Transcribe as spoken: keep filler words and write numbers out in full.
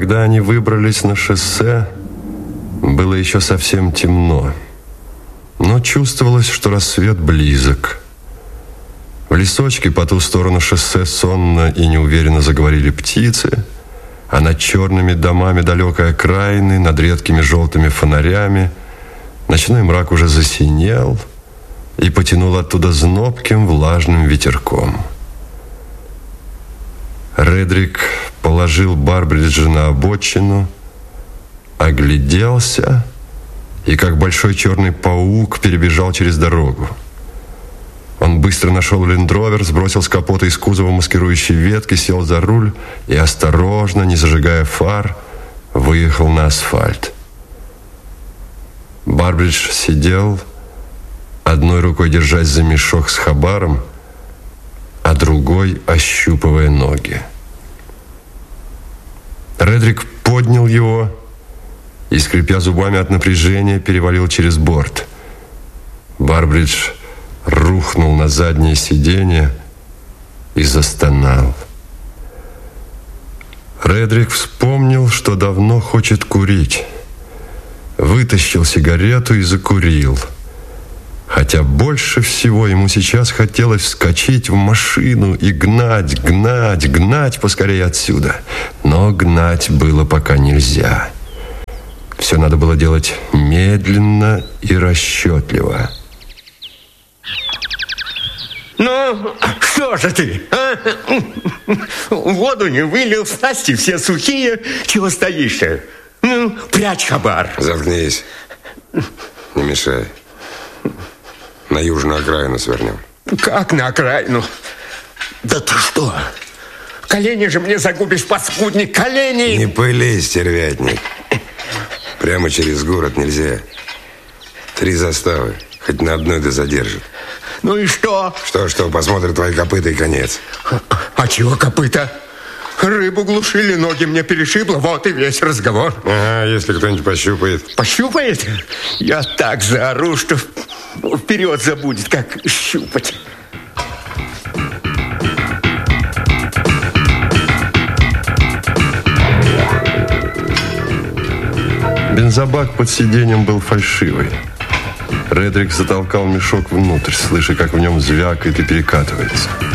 Когда они выбрались на шоссе, было еще совсем темно, но чувствовалось, что рассвет близок. В лесочке по ту сторону шоссе сонно и неуверенно заговорили птицы, а над черными домами далекой окраины, над редкими желтыми фонарями, ночной мрак уже засинел и потянул оттуда знобким влажным ветерком. Редрик положил Барбриджа на обочину, огляделся и, как большой черный паук, перебежал через дорогу. Он быстро нашел лендровер, сбросил с капота из кузова маскирующие ветки, сел за руль и осторожно, не зажигая фар, выехал на асфальт. Барбридж сидел, одной рукой держась за мешок с хабаром, а другой ощупывая ноги. Редрик поднял его и, скрипя зубами от напряжения, перевалил через борт. Барбридж рухнул на заднее сиденье и застонал. Редрик вспомнил, что давно хочет курить. Вытащил сигарету и закурил. Хотя больше всего ему сейчас хотелось вскочить в машину и гнать, гнать, гнать поскорее отсюда. Но гнать было пока нельзя. Все надо было делать медленно и расчетливо. Ну, что же ты, а? Воду не вылил, снасти все сухие. Чего стоишь-то? Ну, прячь хабар. Заткнись. Не мешай. На южную окраину свернем. Как на окраину? Да ты что? Колени же мне загубишь, паскудник, колени! Не пыли, стервятник. Прямо через город нельзя. Три заставы. Хоть на одной да задержит. Ну и что? Что-что, посмотрят твои копыта и конец. А, а чего копыта? Рыбу глушили, ноги мне перешибло, вот и весь разговор. А, если кто-нибудь пощупает. Пощупает? Я так заору, что вперед забудет, как щупать. Бензобак под сиденьем был фальшивый. Редрик затолкал мешок внутрь, слыша, как в нем звякает и перекатывается.